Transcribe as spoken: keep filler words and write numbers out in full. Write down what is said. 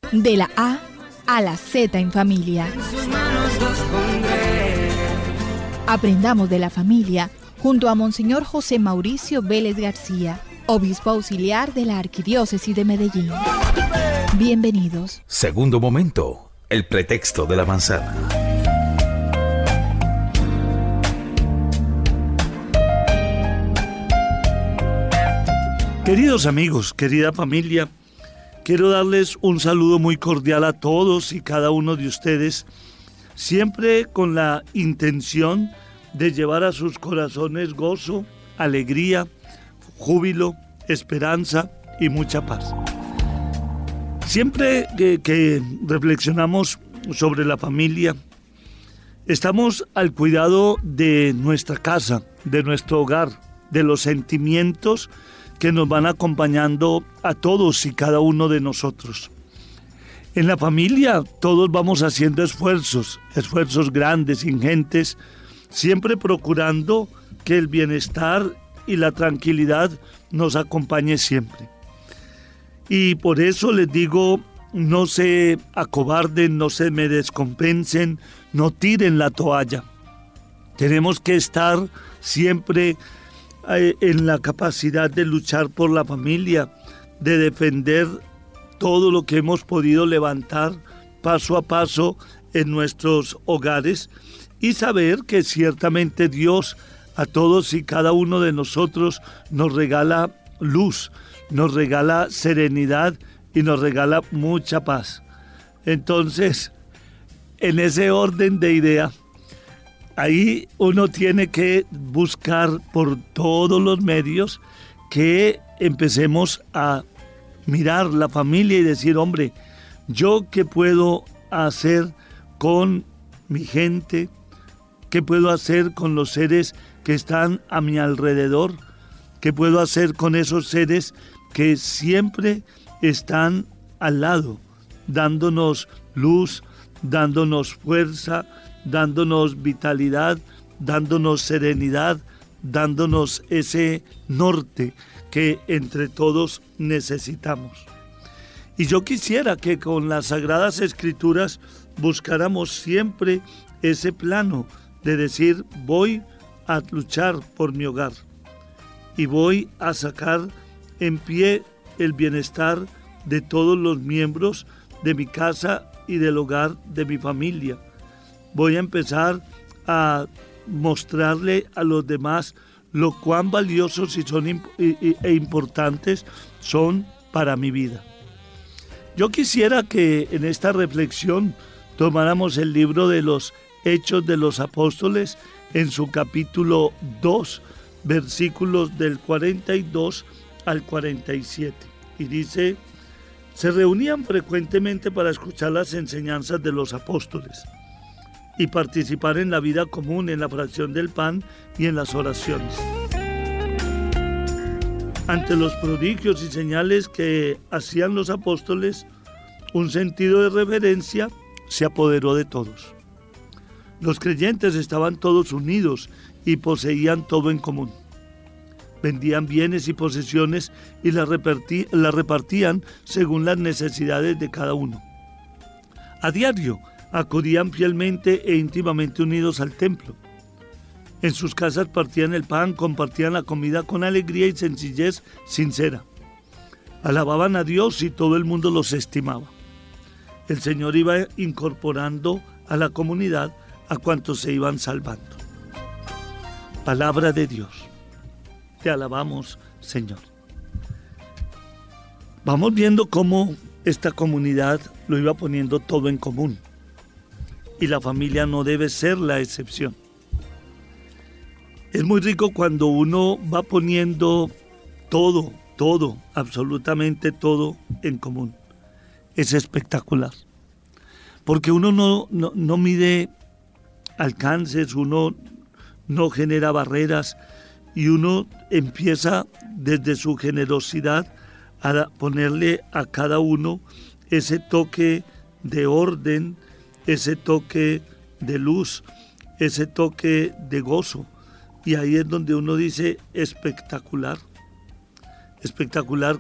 De la A a la Z en familia. Aprendamos de la familia junto a Monseñor José Mauricio Vélez García, obispo auxiliar de la Arquidiócesis de Medellín. Bienvenidos. Segundo momento, el pretexto de la manzana. Queridos amigos, querida familia, quiero darles un saludo muy cordial a todos y cada uno de ustedes, siempre con la intención de llevar a sus corazones gozo, alegría, júbilo, esperanza y mucha paz. Siempre que, que reflexionamos sobre la familia, estamos al cuidado de nuestra casa, de nuestro hogar, de los sentimientos que nos van acompañando a todos y cada uno de nosotros. En la familia todos vamos haciendo esfuerzos, esfuerzos grandes, ingentes, siempre procurando que el bienestar y la tranquilidad nos acompañe siempre. Y por eso les digo, no se acobarden, no se me descompensen, no tiren la toalla. Tenemos que estar siempre en la capacidad de luchar por la familia, de defender todo lo que hemos podido levantar paso a paso en nuestros hogares y saber que ciertamente Dios a todos y cada uno de nosotros nos regala luz, nos regala serenidad y nos regala mucha paz. Entonces, en ese orden de idea, ahí uno tiene que buscar por todos los medios que empecemos a mirar la familia y decir, hombre, ¿yo qué puedo hacer con mi gente? ¿Qué puedo hacer con los seres que están a mi alrededor? ¿Qué puedo hacer con esos seres que siempre están al lado, dándonos luz, dándonos fuerza, dándonos vitalidad, dándonos serenidad, dándonos ese norte que entre todos necesitamos? Y yo quisiera que con las Sagradas Escrituras buscáramos siempre ese plano de decir, voy a luchar por mi hogar y voy a sacar en pie el bienestar de todos los miembros de mi casa y del hogar de mi familia. Voy a empezar a mostrarle a los demás lo cuán valiosos y son imp- y, y, e importantes son para mi vida. Yo quisiera que en esta reflexión tomáramos el libro de los Hechos de los Apóstoles en su capítulo dos, versículos del cuarenta y dos al cuarenta y siete. Y dice, se reunían frecuentemente para escuchar las enseñanzas de los apóstoles y participar en la vida común, en la fracción del pan y en las oraciones. Ante los prodigios y señales que hacían los apóstoles, un sentido de reverencia se apoderó de todos. Los creyentes estaban todos unidos y poseían todo en común. Vendían bienes y posesiones y las repartí, las repartían según las necesidades de cada uno. A diario acudían fielmente e íntimamente unidos al templo. En sus casas partían el pan, compartían la comida con alegría y sencillez sincera. Alababan a Dios y todo el mundo los estimaba. El Señor iba incorporando a la comunidad a cuantos se iban salvando. Palabra de Dios. Te alabamos, Señor. Vamos viendo cómo esta comunidad lo iba poniendo todo en común. Y la familia no debe ser la excepción. Es muy rico cuando uno va poniendo todo, todo, absolutamente todo en común. Es espectacular. Porque uno no, no, no mide alcances, uno no genera barreras y uno empieza desde su generosidad a ponerle a cada uno ese toque de orden, ese toque de luz, ese toque de gozo. Y ahí es donde uno dice espectacular. Espectacular